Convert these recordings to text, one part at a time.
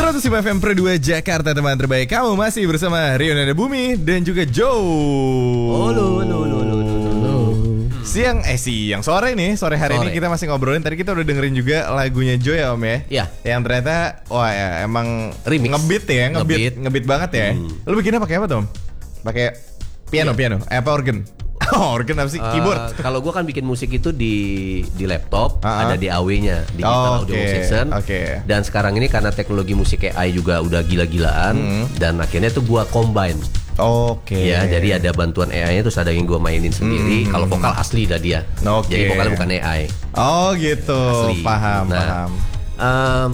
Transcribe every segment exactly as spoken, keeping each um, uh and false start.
seratus lima F M Pro dua Jakarta, teman terbaik. Kamu masih bersama Rio Nada Bumi dan juga Joe. Halo, halo, halo, halo, halo. Siang, eh siang, sore nih, sore hari Sore. ini kita masih ngobrolin. Tadi kita udah dengerin juga lagunya Joe ya Om ya. Iya. Yang ternyata, wah ya emang Remix. ngebeat ya, ngebeat, Ngebeat. ngebeat banget ya. Hmm. Lu bikinnya pakai apa Tom? Pakai piano, Iya. piano, eh, apa organ? Oh, organ apa sih? Eh, Keyboard. Kalau gue kan bikin musik itu di di laptop, Ah, ah. ada D A W-nya, digital Oh, audio oke, session. oke. Dan sekarang ini karena teknologi musik A I juga udah gila-gilaan, Hmm. dan akhirnya tuh gue combine. Oke. Ya, jadi ada bantuan A I-nya terus ada yang gue mainin sendiri. Hmm. Kalau vokal asli dah dia. Oke. Jadi vokalnya bukan A I. Oh gitu, Asli. paham, Nah, paham. em,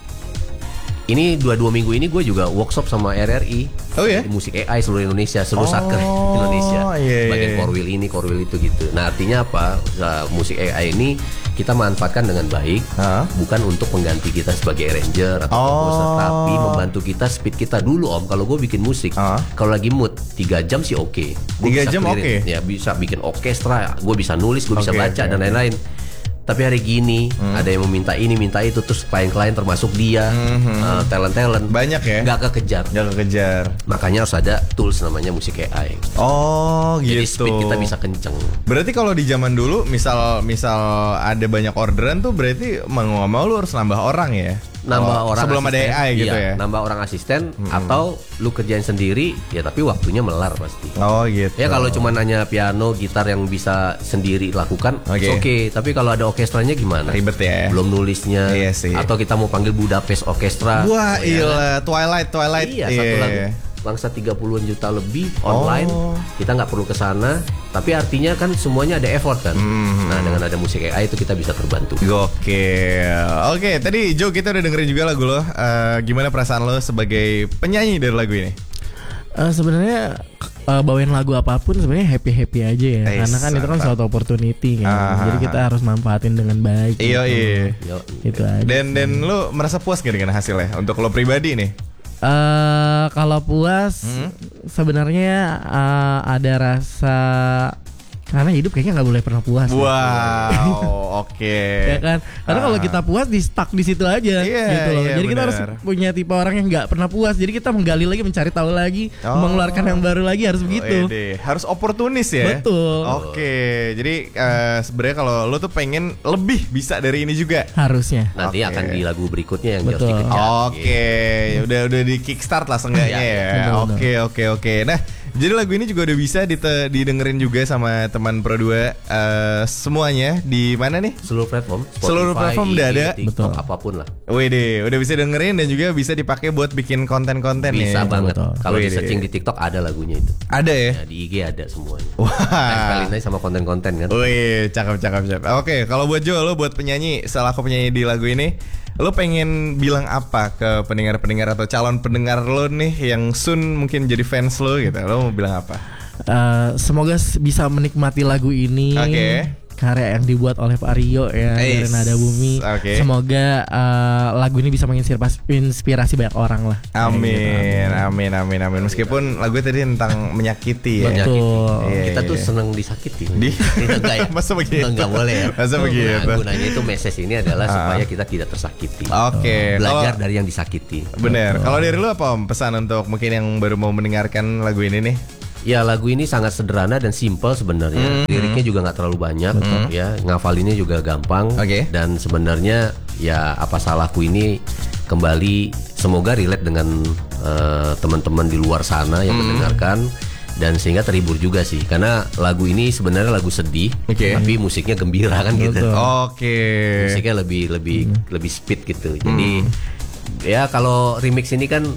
ini dua-dua minggu ini gue juga workshop sama R R I. Oh ya? Di musik A I seluruh Indonesia, seluruh Oh, satker Indonesia. iya, iya. Bagian korwil ini, korwil itu gitu. Nah, artinya apa? Nah, musik A I ini kita manfaatkan dengan baik, Hah? bukan untuk mengganti kita sebagai arranger atau Oh. komposer, tapi membantu kita speed kita dulu Om. Kalau gue bikin musik, Hah? kalau lagi mood tiga jam sih oke. Gua Tiga bisa jam clearin. oke? Ya bisa bikin orkestra, gue bisa nulis, gue bisa Oke, baca oke, dan oke. lain-lain. Tapi hari gini ada yang meminta ini, minta itu, terus klien-klien termasuk dia, eh, talent-talent Banyak ya? nggak kekejar. Jangan kejar. Makanya harus ada tools namanya musik A I. Oh Jadi gitu. speed kita bisa kenceng. Berarti kalau di zaman dulu, misal misal ada banyak orderan tuh, berarti mau nggak mau lu harus nambah orang ya? Nambah Oh, orang sebelum asisten, ada A I gitu iya, ya? nambah orang asisten atau lu kerjain sendiri ya, tapi waktunya melar pasti. Oh gitu. Ya kalau cuma nanya piano, gitar yang bisa sendiri lakukan, Oke. it's okay. Tapi kalau ada orkestranya gimana? Ribet ya? Belum nulisnya. Iya sih. Atau kita mau panggil Budapest Orkestra. Wah, Ya kan? iya, Twilight, Twilight. Iya, satu lagu bangsa tiga puluhan juta lebih online. Oh. Kita nggak perlu ke sana, tapi artinya kan semuanya ada effort kan. Hmm. Nah, dengan ada musik A I itu kita bisa terbantu. Gokil. Oke, tadi Joe kita udah dengerin juga lagu lo. Eh, gimana perasaan lo sebagai penyanyi dari lagu ini? Eh, sebenarnya eh, bawain lagu apapun sebenarnya happy happy aja ya, Eh, karena kan itu kan mantap. suatu opportunity kan, Ah, jadi kita harus manfaatin dengan baik. Iya, gitu. iya. Yo, Itu aja. Dan dan lo merasa puas gak dengan hasilnya untuk lo pribadi nih? Eh, kalau puas, Hmm? sebenarnya eh, ada rasa, karena hidup kayaknya nggak boleh pernah puas. ya. Wow, oke. Ya kan, karena kalau Ah. kita puas di stuck di situ aja, Iya, gitu loh. iya, Jadi kita harus benar. punya tipe orang yang nggak pernah puas. Jadi kita menggali lagi, mencari tahu lagi, Oh. mengeluarkan yang baru lagi, harus begitu. Wede, harus oportunis ya. Betul. Oke, jadi eh, sebenarnya kalau lo tuh pengen lebih bisa dari ini juga. Harusnya. nanti Oke. akan di lagu berikutnya yang harus Betul. dikejar. Oke, udah udah di kickstart lah seenggaknya Iya, ya. betul, Oke, betul. oke, oke. Nah, jadi lagu ini juga udah bisa dite- didengerin juga sama teman Pro dua eh, semuanya di mana nih? Seluruh platform, Spotify, Seluruh platform I G, udah ada. TikTok, Betul. apapun lah. Wede, udah bisa dengerin dan juga bisa dipakai buat bikin konten-konten Bisa ya. banget. betul. Kalau di Wih, searching deh. di TikTok ada lagunya itu. Ada ya? Ya, di I G ada semuanya. Wah. Tempelin aja sama konten-konten kan. Wih, cakep, cakep, cakep. Oke, kalau buat Joe, lo buat penyanyi, selaku penyanyi di lagu ini, lo pengen bilang apa ke pendengar-pendengar atau calon pendengar lo nih yang soon mungkin jadi fans lo gitu? Lo mau bilang apa? Eh, semoga s- bisa menikmati lagu ini. Oke. Karya yang dibuat oleh Pak Rio ya, dari Eis. Nada Bumi. Oke. Semoga eh, lagu ini bisa menginspirasi inspirasi banyak orang lah. Amin, amin, amin, amin. Meskipun lagu tadi tentang menyakiti ya. Menyakiti. Betul. Iya, Kita iya, tuh iya. seneng disakiti. Di- Enggak ya? Masa begitu? Enggak boleh ya. Masa begitu? Nah, gunanya itu message ini adalah Ah. supaya kita tidak tersakiti. Oke, Belajar kalau- dari yang disakiti. Bener. Kalau dari lu apa Om? Pesan untuk mungkin yang baru mau mendengarkan lagu ini nih? Ya, lagu ini sangat sederhana dan simple sebenarnya. Liriknya juga nggak terlalu banyak, ya. Ngafalinnya juga gampang. Oke. Dan sebenarnya ya apa salahku ini kembali semoga relate dengan eh, teman-teman di luar sana yang mendengarkan dan sehingga terhibur juga sih. Karena lagu ini sebenarnya lagu sedih, Oke. tapi musiknya gembira kan gitu. Betul. Oke. Musiknya lebih lebih lebih speed gitu. Jadi ya kalau remix ini kan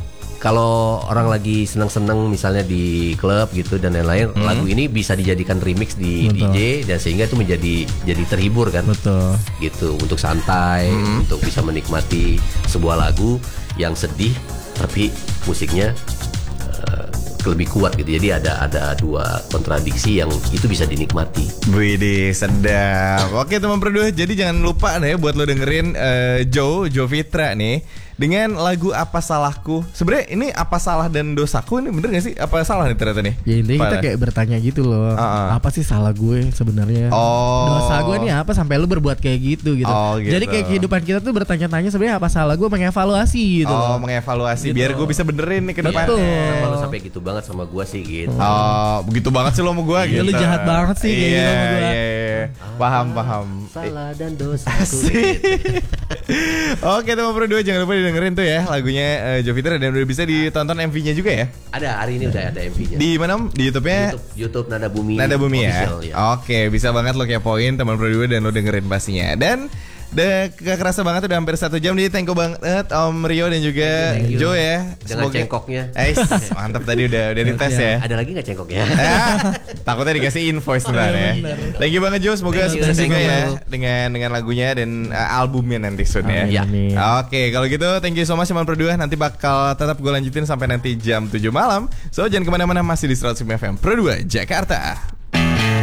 kalau orang lagi senang-senang misalnya di klub gitu dan lain-lain, lagu ini bisa dijadikan remix di Betul. D J dan sehingga itu menjadi jadi terhibur kan. Betul. Gitu untuk santai, untuk bisa menikmati sebuah lagu yang sedih tapi musiknya eh, lebih kuat gitu. Jadi ada ada dua kontradiksi yang itu bisa dinikmati. Widih, sedap. Oke teman berdua, jadi jangan lupa nih buat lo dengerin uh, Joe, Joe Fitra nih dengan lagu Apa Salahku. Sebenarnya ini apa salah dan dosaku ini bener gak sih? Apa salah nih ternyata nih? Ya intinya kita Pada. kayak bertanya gitu loh. Uh-uh. Apa sih salah gue sebenarnya? Oh. Dosa gue nih apa sampai lu berbuat kayak gitu gitu. Oh, gitu. Jadi kayak kehidupan kita tuh bertanya-tanya sebenarnya apa salah gue, mengevaluasi gitu. Oh, loh. mengevaluasi Gitu. biar gue bisa benerin nih ke Betul. depannya. Kenapa lu sampai gitu banget sama gua sih gitu. Oh, begitu banget sih lo sama gue Iya, gitu. lu jahat banget sih kayak Iya, gitu sama gua. iya, iya. Paham, paham. Salah dan dosa. Asik. Oke teman berdua, jangan lupa didengerin tuh ya lagunya uh, Joe Fitra dan udah bisa ditonton M V-nya juga ya. Ada hari ini udah ada M V-nya. Di mana? Di YouTube-nya YouTube, YouTube Nada Bumi. Nada Bumi ya. Official, ya. Oke, bisa banget lo kepoin teman berdua dan lo dengerin pastinya. Dan udah gak kerasa banget udah hampir satu jam. Jadi thank you banget Om Rio dan juga Thank you. Joe ya. Dengan cengkoknya. Eh, mantap tadi udah udah dites ya. Ada lagi nggak cengkoknya? Ah, takutnya dikasih invoice ntar ya. Thank you banget Joe, semoga Thank you, sukses thank juga you. ya dengan dengan lagunya dan uh, albumnya nanti soon ya. Amin, Ya. amin. Oke, kalau gitu thank you so much teman berdua. Nanti bakal tetap gue lanjutin sampai nanti jam tujuh malam. So jangan kemana-mana, masih di seratus lima F M Pro dua Jakarta.